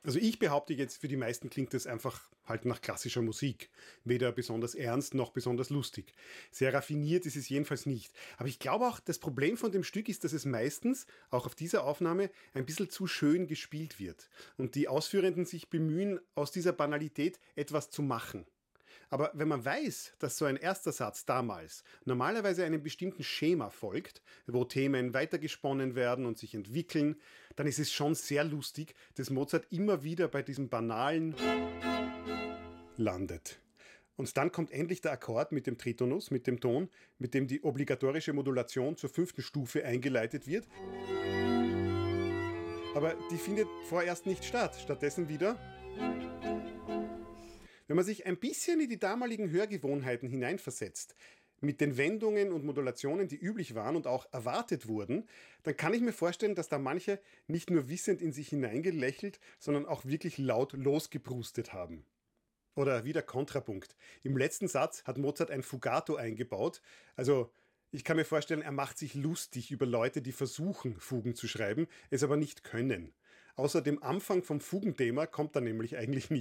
Also ich behaupte jetzt, für die meisten klingt es einfach halt nach klassischer Musik. Weder besonders ernst noch besonders lustig. Sehr raffiniert ist es jedenfalls nicht. Aber ich glaube auch, das Problem von dem Stück ist, dass es meistens, auch auf dieser Aufnahme, ein bisschen zu schön gespielt wird. Und die Ausführenden sich bemühen, aus dieser Banalität etwas zu machen. Aber wenn man weiß, dass so ein erster Satz damals normalerweise einem bestimmten Schema folgt, wo Themen weitergesponnen werden und sich entwickeln, dann ist es schon sehr lustig, dass Mozart immer wieder bei diesem banalen landet. Und dann kommt endlich der Akkord mit dem Tritonus, mit dem Ton, mit dem die obligatorische Modulation zur 5. Stufe eingeleitet wird. Aber die findet vorerst nicht statt. Stattdessen wieder. Wenn man sich ein bisschen in die damaligen Hörgewohnheiten hineinversetzt, mit den Wendungen und Modulationen, die üblich waren und auch erwartet wurden, dann kann ich mir vorstellen, dass da manche nicht nur wissend in sich hineingelächelt, sondern auch wirklich laut losgeprustet haben. Oder wieder Kontrapunkt. Im letzten Satz hat Mozart ein Fugato eingebaut. Also ich kann mir vorstellen, er macht sich lustig über Leute, die versuchen, Fugen zu schreiben, es aber nicht können. Außer dem Anfang vom Fugenthema kommt er nämlich eigentlich nicht.